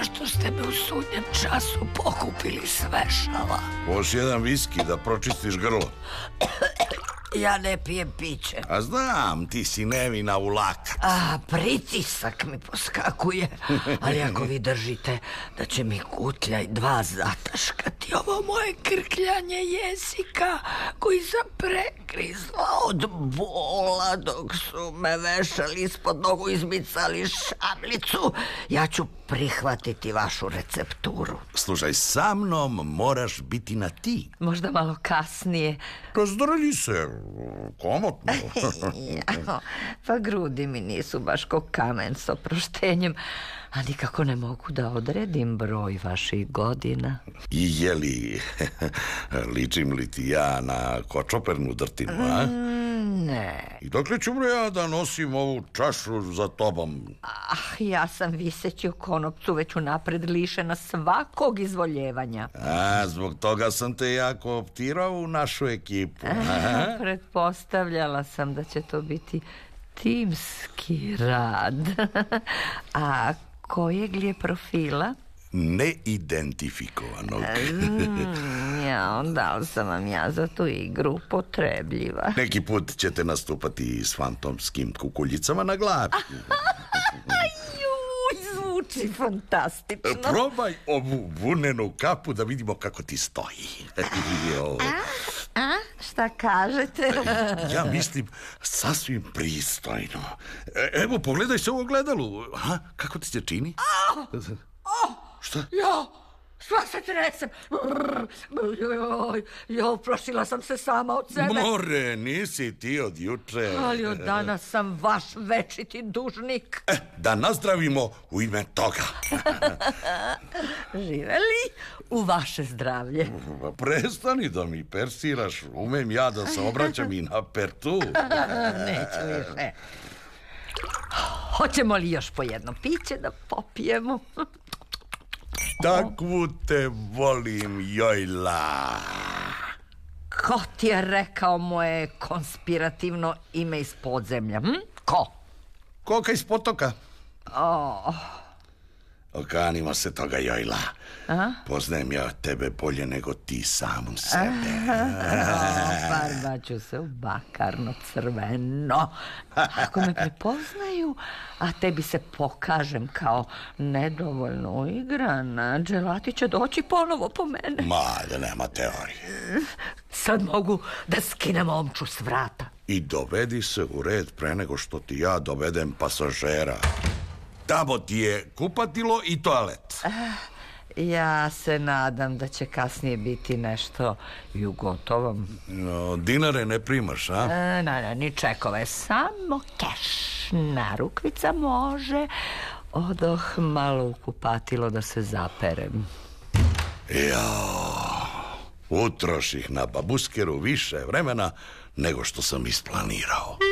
zašto ste me u sudnjem času pokupili s vešala. Poš jedan viski da pročistiš grlo. Ja ne pijem piće. A znam, ti si nevina u lakat. Pritisak mi poskakuje. Ali ako vi držite da će mi kutlja i 2 zataškati ovo moje krkljanje jezika koji sam pregrizla od bola dok su me vešali ispod nogu, izmicali šamlicu, ja ću prihvatiti vašu recepturu. Slušaj, sa mnom moraš biti na ti. Možda malo kasnije. Razdrlji se, komotno. Pa grudi mi nisu baš ko kamen s oproštenjem, a nikako ne mogu da odredim broj vaših godina. I je li, ličim li ti ja na kočopernu drtinu, a? Ne. I dokle ću ja da nosim ovu čašu za tobom? Ja sam viseći u konopcu već unapred lišena svakog izvoljevanja. Zbog toga sam te jako optirao u našu ekipu. Pretpostavljala sam da će to biti timski rad. A kojeg li je profila? Neidentifikovanog. Da li sam vam ja za tu igru potrebljiva? Neki put ćete nastupati s fantomskim kukuljicama na glavi. Zvuči fantastično. Probaj ovu vunenu kapu da vidimo kako ti stoji. Šta kažete? Ja mislim sasvim pristojno. Evo, pogledaj se u ogledalu. Kako ti se čini? Šta? Sva se tresem. Prošila sam se sama od sebe. More, nisi ti od juče. Ali od danas sam vaš večiti dužnik. Da nazdravimo u ime toga. Živeli u vaše zdravlje. Prestani da mi persiraš. Umem ja da se obraćam i na pertu. Neću više. Hoćemo li još po jedno piće da popijemo? Takvu te volim, Jojla. Ko ti je rekao moje konspirativno ime iz podzemlja? Ko? Koka iz potoka. Okanimo se toga, Jojla. Poznajem ja tebe bolje nego ti samu sebe. Farbaću se u bakarno crveno. Ako me prepoznaju, a tebi se pokažem kao nedovoljno uigrana, dželati će doći ponovo po mene. Da nema teorije. Sad mogu da skinem omču s vrata. I dovedi se u red pre nego što ti ja dovedem pasažera. Tamo ti je kupatilo i toalet. Ja se nadam da će kasnije biti nešto i u gotovom. Dinare ne primaš, a? Ni čekove, samo keš. Narukvica može. Odoh malo u kupatilo da se zaperem. Utroših na babuskeru više vremena nego što sam isplanirao.